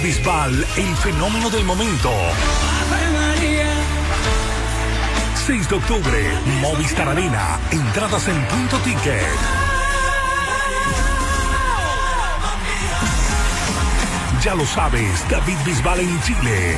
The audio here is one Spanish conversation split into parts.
Bisbal, el fenómeno del momento. 6 de octubre, Movistar Arena. Entradas en Punto Ticket. Ya lo sabes, David Bisbal en Chile.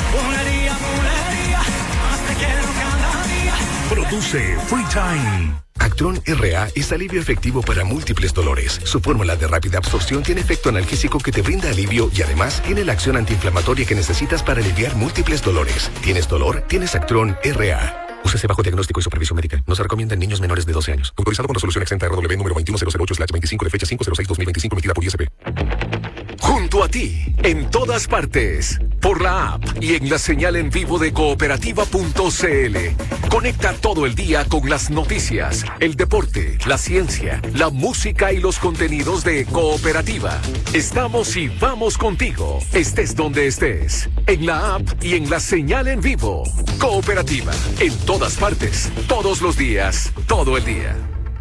Produce Free Time. Actron RA es alivio efectivo para múltiples dolores. Su fórmula de rápida absorción tiene efecto analgésico que te brinda alivio y además tiene la acción antiinflamatoria que necesitas para aliviar múltiples dolores. ¿Tienes dolor? Tienes Actron RA. Úsese bajo diagnóstico y supervisión médica. No se recomienda en niños menores de 12 años. Autorizado con resolución exenta RW número 21008/25 de fecha 5/06/2025 emitida por ISP. Junto a ti, en todas partes, por la app y en la señal en vivo de cooperativa.cl. Conecta todo el día con las noticias, el deporte, la ciencia, la música y los contenidos de Cooperativa. Estamos y vamos contigo, estés donde estés, en la app y en la señal en vivo. Cooperativa, en todas partes, todos los días, todo el día.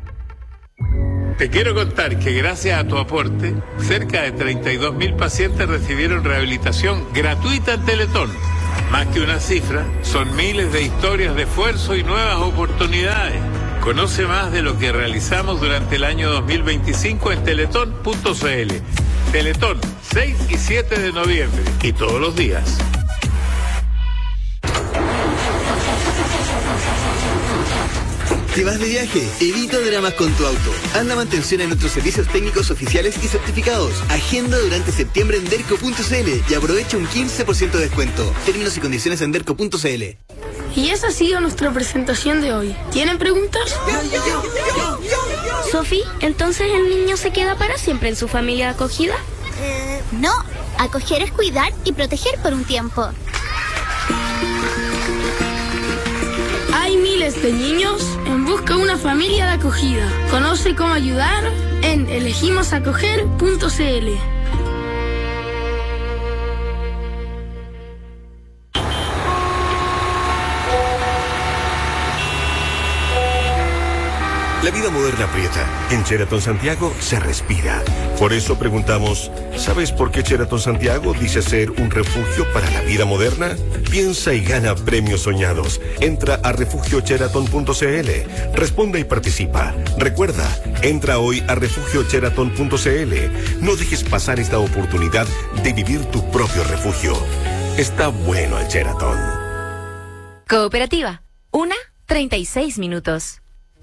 Te quiero contar que gracias a tu aporte, cerca de 32.000 pacientes recibieron rehabilitación gratuita en Teletón. Más que una cifra, son miles de historias de esfuerzo y nuevas oportunidades. Conoce más de lo que realizamos durante el año 2025 en teletón.cl. Teletón, 6 y 7 de noviembre. Y todos los días. ¿Te vas de viaje? Evita dramas con tu auto. Haz la mantención en nuestros servicios técnicos oficiales y certificados. Agenda durante septiembre en derco.cl y aprovecha un 15% de descuento. Términos y condiciones en derco.cl. Y esa ha sido nuestra presentación de hoy. ¿Tienen preguntas? Sofi, ¿entonces el niño se queda para siempre en su familia de acogida? No, acoger es cuidar y proteger por un tiempo. Hay miles de niños en busca de una familia de acogida. Conoce cómo ayudar en elegimosacoger.cl. La vida moderna aprieta. En Sheraton Santiago se respira. Por eso preguntamos, ¿sabes por qué Sheraton Santiago dice ser un refugio para la vida moderna? Piensa y gana premios soñados. Entra a refugiosheraton.cl. Responde y participa. Recuerda, entra hoy a refugiosheraton.cl. No dejes pasar esta oportunidad de vivir tu propio refugio. Está bueno el Sheraton. Cooperativa. 1:36 minutos.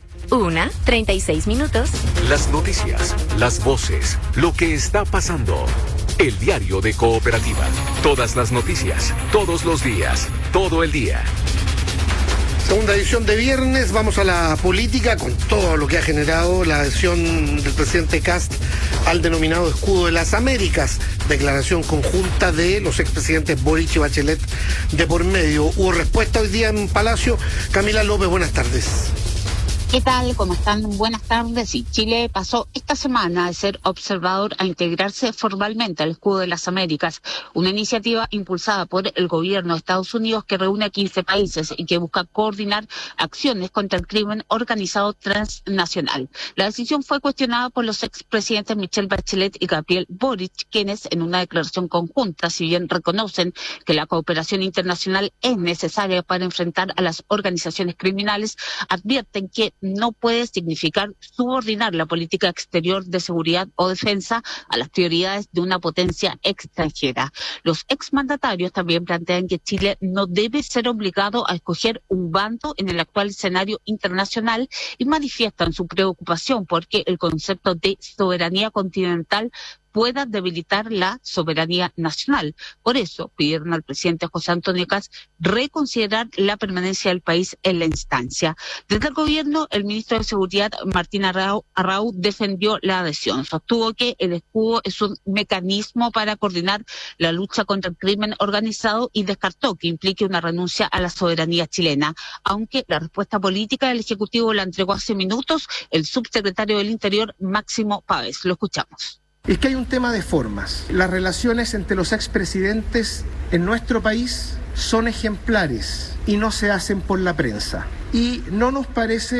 1:36 minutos. Las noticias, las voces, lo que está pasando. El diario de Cooperativa. Todas las noticias, todos los días, todo el día. Segunda edición de viernes, vamos a la política con todo lo que ha generado la adhesión del presidente Kast al denominado escudo de las Américas, declaración conjunta de los expresidentes Boric y Bachelet de por medio. Hubo respuesta hoy día en Palacio. Camila López, buenas tardes. ¿Qué tal? ¿Cómo están? Buenas tardes. Sí, Chile pasó esta semana de ser observador a integrarse formalmente al Escudo de las Américas, una iniciativa impulsada por el gobierno de Estados Unidos que reúne a 15 países y que busca coordinar acciones contra el crimen organizado transnacional. La decisión fue cuestionada por los expresidentes Michelle Bachelet y Gabriel Boric, quienes en una declaración conjunta, si bien reconocen que la cooperación internacional es necesaria para enfrentar a las organizaciones criminales, advierten que no puede significar subordinar la política exterior de seguridad o defensa a las prioridades de una potencia extranjera. Los exmandatarios también plantean que Chile no debe ser obligado a escoger un bando en el actual escenario internacional y manifiestan su preocupación porque el concepto de soberanía continental pueda debilitar la soberanía nacional. Por eso pidieron al presidente José Antonio Kast reconsiderar la permanencia del país en la instancia. Desde el gobierno, el ministro de Seguridad, Martín Arrau, defendió la adhesión. Sostuvo que el escudo es un mecanismo para coordinar la lucha contra el crimen organizado y descartó que implique una renuncia a la soberanía chilena. Aunque la respuesta política del Ejecutivo la entregó hace minutos el subsecretario del Interior, Máximo Pavés. Lo escuchamos. Es que hay un tema de formas. Las relaciones entre los expresidentes en nuestro país son ejemplares y no se hacen por la prensa. Y no nos parece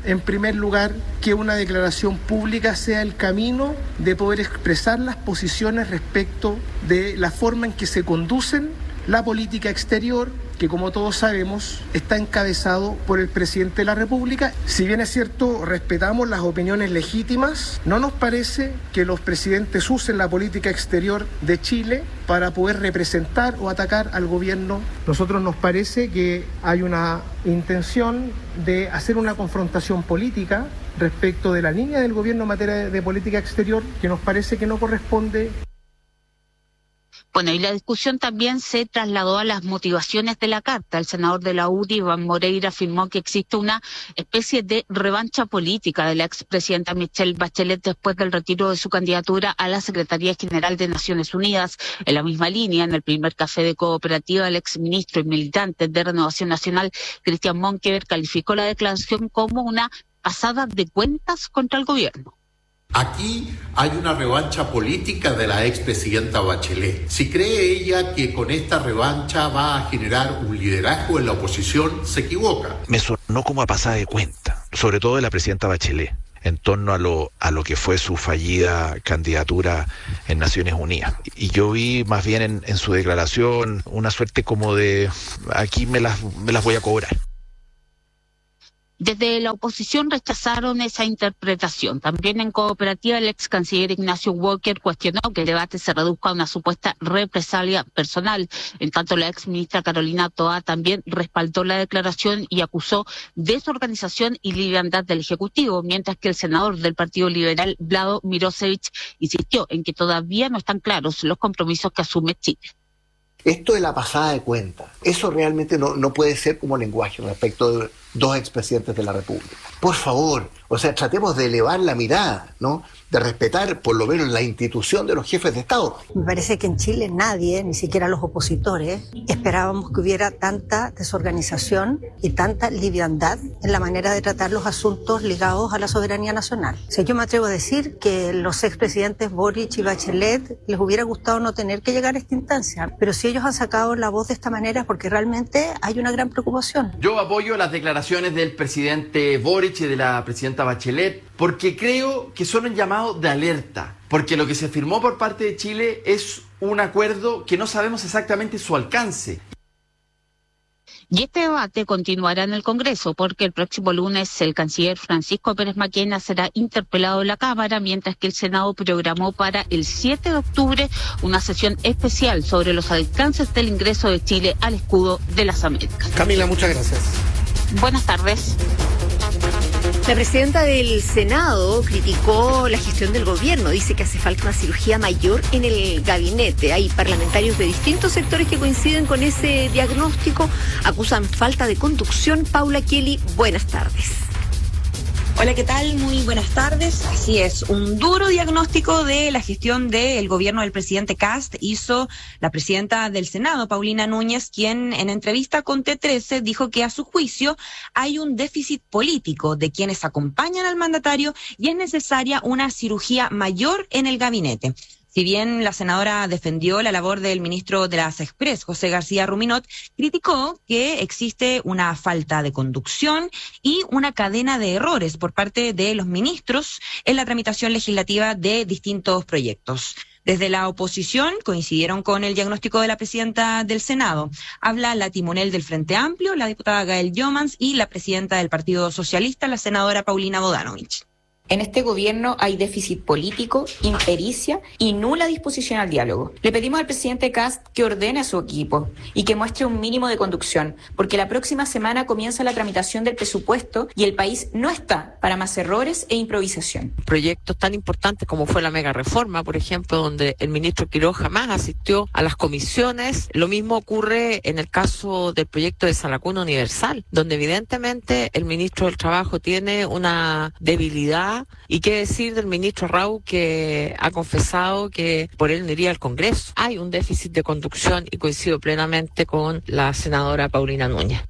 en primer lugar, que una declaración pública sea el camino de poder expresar las posiciones respecto de la forma en que se conducen la política exterior, que como todos sabemos está encabezado por el presidente de la República. Si bien es cierto, respetamos las opiniones legítimas, no nos parece que los presidentes usen la política exterior de Chile para poder representar o atacar al gobierno. Nosotros nos parece que hay una intención de hacer una confrontación política respecto de la línea del gobierno en materia de política exterior, que nos parece que no corresponde. Bueno, y la discusión también se trasladó a las motivaciones de la carta. El senador de la UDI, Iván Moreira, afirmó que existe una especie de revancha política de la expresidenta Michelle Bachelet después del retiro de su candidatura a la Secretaría General de Naciones Unidas. En la misma línea, en el primer café de Cooperativa, el exministro y militante de Renovación Nacional, Cristian Monkever, calificó la declaración como una pasada de cuentas contra el gobierno. Aquí hay una revancha política de la expresidenta Bachelet. Si cree ella que con esta revancha va a generar un liderazgo en la oposición, se equivoca. Me sonó como a pasada de cuenta, sobre todo de la presidenta Bachelet, en torno a lo que fue su fallida candidatura en Naciones Unidas. Y yo vi más bien en su declaración una suerte como de aquí me las voy a cobrar. Desde la oposición rechazaron esa interpretación. También en Cooperativa, el ex canciller Ignacio Walker cuestionó que el debate se reduzca a una supuesta represalia personal. En tanto, la ex ministra Carolina Toá también respaldó la declaración y acusó desorganización y liviandad del Ejecutivo, mientras que el senador del Partido Liberal, Vlado Mirosevich, insistió en que todavía no están claros los compromisos que asume Chile. Esto de la pasada de cuenta, eso realmente no puede ser como lenguaje respecto de dos expresidentes de la República. Por favor, tratemos de elevar la mirada, ¿no? De respetar por lo menos la institución de los jefes de Estado. Me parece que en Chile nadie, ni siquiera los opositores, esperábamos que hubiera tanta desorganización y tanta liviandad en la manera de tratar los asuntos ligados a la soberanía nacional. Yo me atrevo a decir que los expresidentes Boric y Bachelet les hubiera gustado no tener que llegar a esta instancia, pero si ellos han sacado la voz de esta manera es porque realmente hay una gran preocupación. Yo apoyo las declaraciones del presidente Boric y de la presidenta Bachelet porque creo que son un llamado de alerta, porque lo que se firmó por parte de Chile es un acuerdo que no sabemos exactamente su alcance. Y este debate continuará en el Congreso porque el próximo lunes el canciller Francisco Pérez Maquena será interpelado en la Cámara, mientras que el Senado programó para el 7 de octubre una sesión especial sobre los alcances del ingreso de Chile al escudo de las Américas. Camila, muchas gracias. Buenas tardes. La presidenta del Senado criticó la gestión del gobierno. Dice que hace falta una cirugía mayor en el gabinete. Hay parlamentarios de distintos sectores que coinciden con ese diagnóstico. Acusan falta de conducción. Paula Kelly, buenas tardes. Hola, ¿qué tal? Muy buenas tardes. Así es, un duro diagnóstico de la gestión del gobierno del presidente Kast hizo la presidenta del Senado, Paulina Núñez, quien en entrevista con T13 dijo que a su juicio hay un déficit político de quienes acompañan al mandatario y es necesaria una cirugía mayor en el gabinete. Si bien la senadora defendió la labor del ministro de las Express, José García Ruminot, criticó que existe una falta de conducción y una cadena de errores por parte de los ministros en la tramitación legislativa de distintos proyectos. Desde la oposición coincidieron con el diagnóstico de la presidenta del Senado. Habla la timonel del Frente Amplio, la diputada Gael Jomans, y la presidenta del Partido Socialista, la senadora Paulina Bodanovich. En este gobierno hay déficit político, impericia y nula disposición al diálogo. Le pedimos al presidente Kast que ordene a su equipo y que muestre un mínimo de conducción, porque la próxima semana comienza la tramitación del presupuesto y el país no está para más errores e improvisación. Proyectos tan importantes como fue la mega reforma, por ejemplo, donde el ministro Quirós jamás asistió a las comisiones. Lo mismo ocurre en el caso del proyecto de Salacuna Universal, donde evidentemente el ministro del Trabajo tiene una debilidad. Y qué decir del ministro Rau, que ha confesado que por él no iría al Congreso. Hay un déficit de conducción y coincido plenamente con la senadora Paulina Núñez.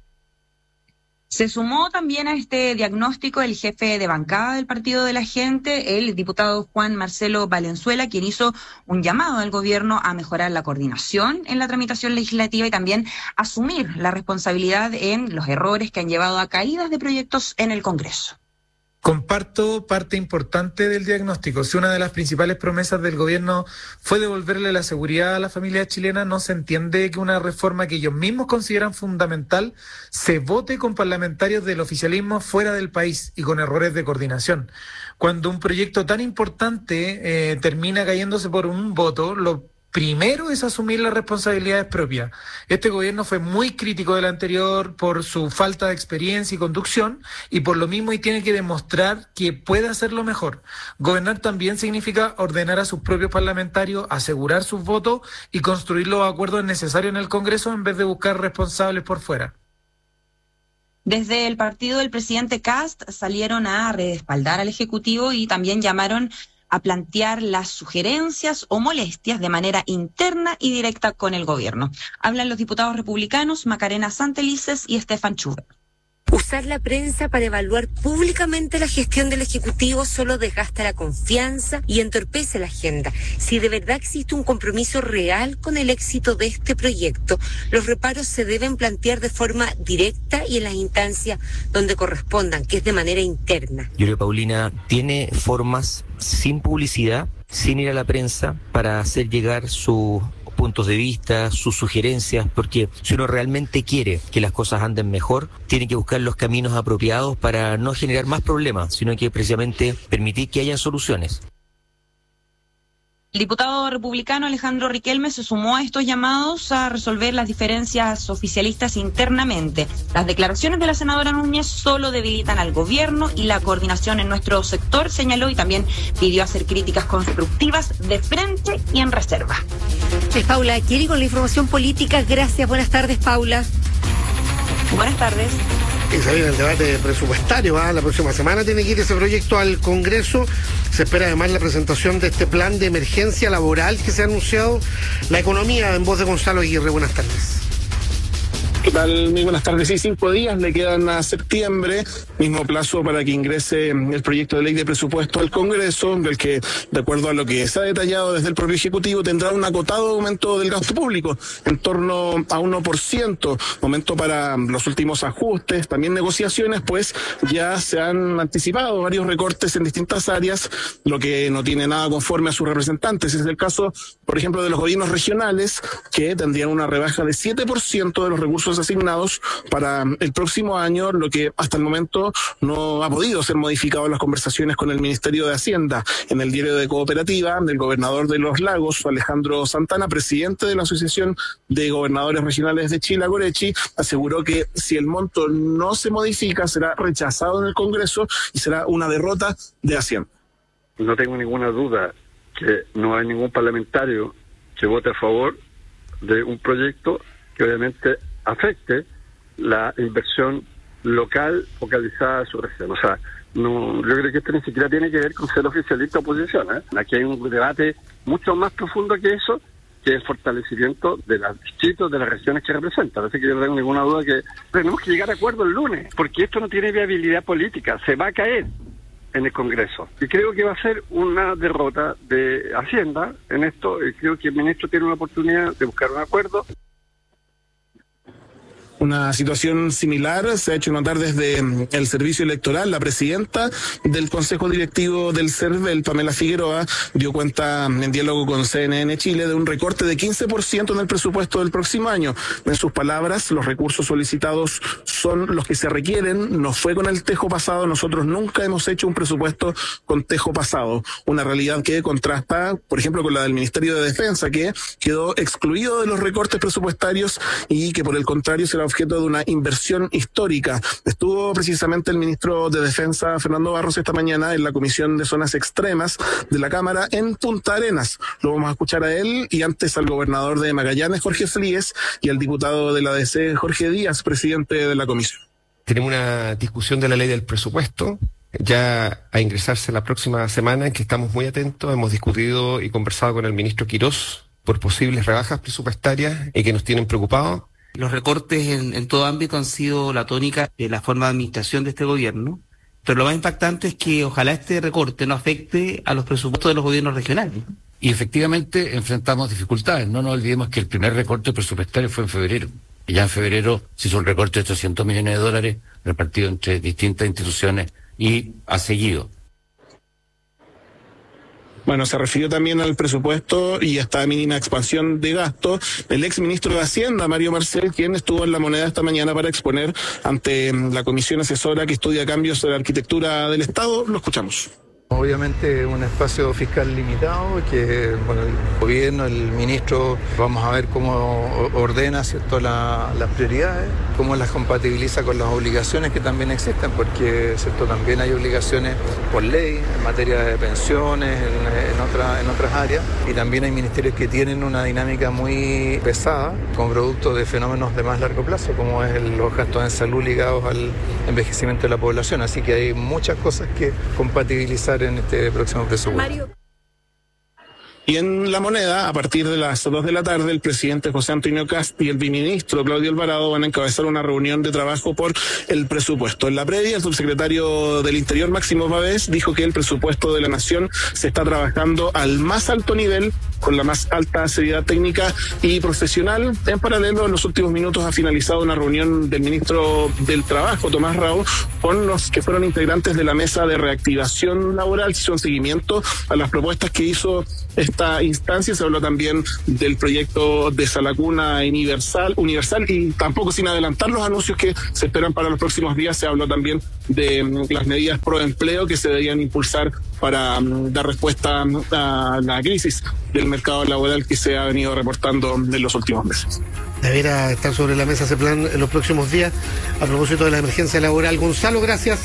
Se sumó también a este diagnóstico el jefe de bancada del Partido de la Gente, el diputado Juan Marcelo Valenzuela, quien hizo un llamado al gobierno a mejorar la coordinación en la tramitación legislativa y también asumir la responsabilidad en los errores que han llevado a caídas de proyectos en el Congreso. Comparto parte importante del diagnóstico. Si una de las principales promesas del gobierno fue devolverle la seguridad a la familia chilena, no se entiende que una reforma que ellos mismos consideran fundamental se vote con parlamentarios del oficialismo fuera del país y con errores de coordinación. Cuando un proyecto tan importante termina cayéndose por un voto, lo primero es asumir las responsabilidades propias. Este gobierno fue muy crítico del anterior por su falta de experiencia y conducción, y por lo mismo y tiene que demostrar que puede hacerlo mejor. Gobernar también significa ordenar a sus propios parlamentarios, asegurar sus votos y construir los acuerdos necesarios en el Congreso en vez de buscar responsables por fuera. Desde el partido del presidente Kast salieron a respaldar al Ejecutivo y también llamaron a plantear las sugerencias o molestias de manera interna y directa con el gobierno. Hablan los diputados republicanos Macarena Santelices y Stefan Schubert. Usar la prensa para evaluar públicamente la gestión del Ejecutivo solo desgasta la confianza y entorpece la agenda. Si de verdad existe un compromiso real con el éxito de este proyecto, los reparos se deben plantear de forma directa y en las instancias donde correspondan, que es de manera interna. Yo creo que Paulina tiene formas sin publicidad, sin ir a la prensa, para hacer llegar sus puntos de vista, sus sugerencias, porque si uno realmente quiere que las cosas anden mejor, tiene que buscar los caminos apropiados para no generar más problemas, sino que precisamente permitir que haya soluciones. El diputado republicano Alejandro Riquelme se sumó a estos llamados a resolver las diferencias oficialistas internamente. Las declaraciones de la senadora Núñez solo debilitan al gobierno y la coordinación en nuestro sector, señaló, y también pidió hacer críticas constructivas de frente y en reserva. Es Paula Achiri con la información política. Gracias, buenas tardes, Paula. Buenas tardes. Y se viene el debate presupuestario, la próxima semana tiene que ir ese proyecto al Congreso. Se espera además la presentación de este plan de emergencia laboral que se ha anunciado. La economía, en voz de Gonzalo Aguirre. Buenas tardes. ¿Qué tal? Muy buenas tardes. Sí, 5 días le quedan a septiembre, mismo plazo para que ingrese el proyecto de ley de presupuesto al Congreso, del que, de acuerdo a lo que se ha detallado desde el propio Ejecutivo, tendrá un acotado aumento del gasto público, en torno a 1%, momento para los últimos ajustes, también negociaciones, pues ya se han anticipado varios recortes en distintas áreas, lo que no tiene nada conforme a sus representantes. Es el caso, por ejemplo, de los gobiernos regionales, que tendrían una rebaja de 7% de los recursos asignados para el próximo año, lo que hasta el momento no ha podido ser modificado en las conversaciones con el Ministerio de Hacienda. En el diario de Cooperativa, el gobernador de Los Lagos, Alejandro Santana, presidente de la Asociación de Gobernadores Regionales de Chile, Agorechi, aseguró que si el monto no se modifica, será rechazado en el Congreso y será una derrota de Hacienda. No tengo ninguna duda que no hay ningún parlamentario que vote a favor de un proyecto que obviamente afecte la inversión local focalizada a su región. O sea, no, yo creo que esto ni siquiera tiene que ver con ser oficialista o oposición, ¿eh? Aquí hay un debate mucho más profundo que eso, que es el fortalecimiento de los distritos, de las regiones que representan. Así que yo no tengo ninguna duda que tenemos que llegar a acuerdo el lunes, porque esto no tiene viabilidad política, se va a caer en el Congreso. Y creo que va a ser una derrota de Hacienda en esto, y creo que el ministro tiene una oportunidad de buscar un acuerdo. Una situación similar se ha hecho notar desde el servicio electoral. La presidenta del Consejo Directivo del CERVEL, Pamela Figueroa, dio cuenta en diálogo con CNN Chile de un recorte de 15% en el presupuesto del próximo año. En sus palabras, los recursos solicitados son los que se requieren, no fue con el tejo pasado, nosotros nunca hemos hecho un presupuesto con tejo pasado. Una realidad que contrasta, por ejemplo, con la del Ministerio de Defensa, que quedó excluido de los recortes presupuestarios y que por el contrario será objeto de una inversión histórica. Estuvo precisamente el ministro de Defensa, Fernando Barros, esta mañana en la Comisión de Zonas Extremas de la Cámara en Punta Arenas. Lo vamos a escuchar a él y antes al gobernador de Magallanes, Jorge Fríes, y al diputado de la DC, Jorge Díaz, presidente de la comisión. Tenemos una discusión de la ley del presupuesto, ya a ingresarse la próxima semana, en que estamos muy atentos. Hemos discutido y conversado con el ministro Quirós por posibles rebajas presupuestarias y que nos tienen preocupados. Los recortes en todo ámbito han sido la tónica de la forma de administración de este gobierno, pero lo más impactante es que ojalá este recorte no afecte a los presupuestos de los gobiernos regionales. Y efectivamente enfrentamos dificultades. No nos olvidemos que el primer recorte presupuestario fue en febrero. Y ya en febrero se hizo un recorte de $800 millones repartido entre distintas instituciones y ha seguido. Bueno, se refirió también al presupuesto y a esta mínima expansión de gasto el exministro de Hacienda, Mario Marcel, quien estuvo en La Moneda esta mañana para exponer ante la comisión asesora que estudia cambios de la arquitectura del Estado. Lo escuchamos. Obviamente un espacio fiscal limitado que bueno, el gobierno, el ministro, vamos a ver cómo ordena, ¿cierto?, las prioridades, cómo las compatibiliza con las obligaciones que también existen, porque, ¿cierto?, también hay obligaciones por ley en materia de pensiones, en otras áreas, y también hay ministerios que tienen una dinámica muy pesada con producto de fenómenos de más largo plazo, como es los gastos en salud ligados al envejecimiento de la población, así que hay muchas cosas que compatibilizar en este próximo presupuesto. Y en La Moneda, a partir de las 2 de la tarde, el presidente José Antonio Kast y el viceministro Claudio Alvarado van a encabezar una reunión de trabajo por el presupuesto. En la previa, el subsecretario del Interior, Máximo Pavés, dijo que el presupuesto de la Nación se está trabajando al más alto nivel, con la más alta seriedad técnica y profesional. En paralelo, en los últimos minutos ha finalizado una reunión del ministro del Trabajo, Tomás Rao, con los que fueron integrantes de la mesa de reactivación laboral. Se hizo un seguimiento a las propuestas que hizo esta instancia. Se habló también del proyecto de Salacuna universal y tampoco sin adelantar los anuncios que se esperan para los próximos días. Se habló también de las medidas pro empleo que se deberían impulsar para dar respuesta a la crisis del mercado laboral que se ha venido reportando en los últimos meses. Deberá estar sobre la mesa ese plan en los próximos días a propósito de la emergencia laboral. Gonzalo, gracias.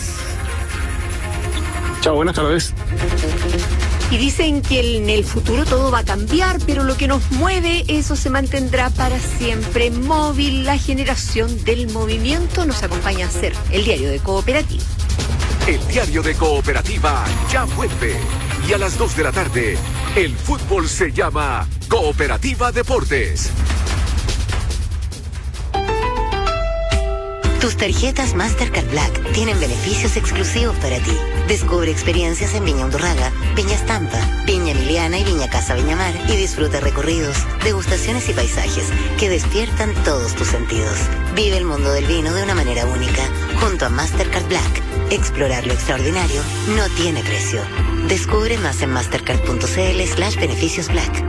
Chao, buenas tardes. Y dicen que en el futuro todo va a cambiar, pero lo que nos mueve, eso se mantendrá para siempre. Móvil, la generación del movimiento, nos acompaña a hacer el diario de Cooperativa. El diario de Cooperativa ya vuelve. Y a las 2 de la tarde, el fútbol se llama Cooperativa Deportes. Tus tarjetas Mastercard Black tienen beneficios exclusivos para ti. Descubre experiencias en Viña Undurraga, Viña Estampa, Viña Emiliana y Viña Casa Viñamar y disfruta recorridos, degustaciones y paisajes que despiertan todos tus sentidos. Vive el mundo del vino de una manera única junto a Mastercard Black. Explorar lo extraordinario no tiene precio. Descubre más en mastercard.cl/beneficios Black.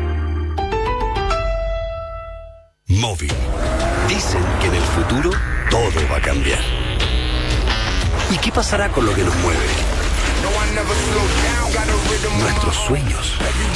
Móvil. Dicen que en el futuro todo va a cambiar. ¿Y qué pasará con lo que nos mueve? Nuestros sueños.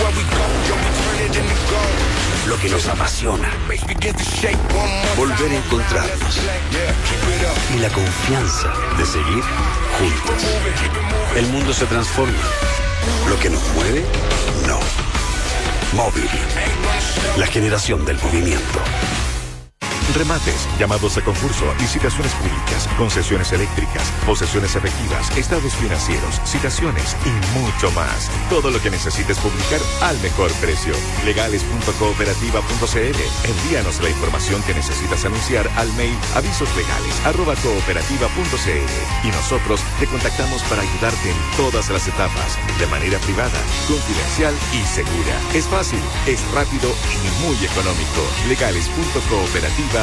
Lo que nos apasiona. Volver a encontrarnos. Y la confianza de seguir juntos. El mundo se transforma. Lo que nos mueve, no. Móvil. La generación del movimiento. Remates, llamados a concurso, licitaciones públicas, concesiones eléctricas, posesiones efectivas, estados financieros, citaciones y mucho más. Todo lo que necesites publicar al mejor precio. Legales.cooperativa.cl. Envíanos la información que necesitas anunciar al mail avisoslegales@cooperativa.cl y nosotros te contactamos para ayudarte en todas las etapas, de manera privada, confidencial y segura. Es fácil, es rápido y muy económico. Legales.cooperativa.cl.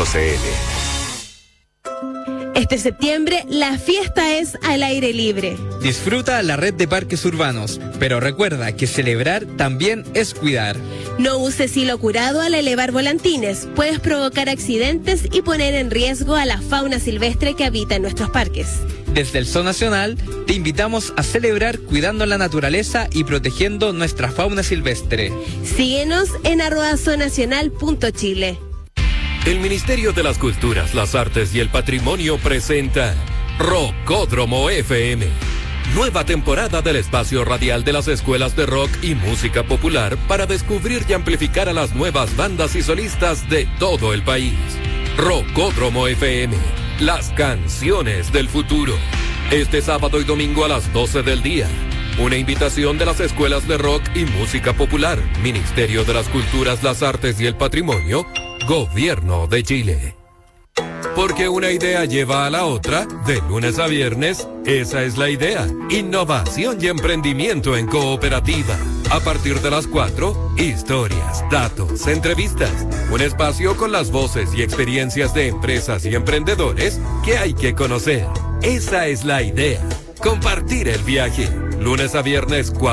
Este septiembre, la fiesta es al aire libre. Disfruta la red de parques urbanos, pero recuerda que celebrar también es cuidar. No uses hilo curado al elevar volantines. Puedes provocar accidentes y poner en riesgo a la fauna silvestre que habita en nuestros parques. Desde el Zoo Nacional, te invitamos a celebrar cuidando la naturaleza y protegiendo nuestra fauna silvestre. Síguenos en @zoonacional.chile. El Ministerio de las Culturas, las Artes y el Patrimonio presenta Rockódromo FM. Nueva temporada del espacio radial de las escuelas de rock y música popular para descubrir y amplificar a las nuevas bandas y solistas de todo el país. Rockódromo FM, las canciones del futuro. Este sábado y domingo a las 12 del día. Una invitación de las escuelas de rock y música popular, Ministerio de las Culturas, las Artes y el Patrimonio, Gobierno de Chile. Porque una idea lleva a la otra, de lunes a viernes, esa es la idea. Innovación y emprendimiento en Cooperativa. A partir de las 4, historias, datos, entrevistas. Un espacio con las voces y experiencias de empresas y emprendedores que hay que conocer. Esa es la idea. compartir el viaje. Lunes a viernes,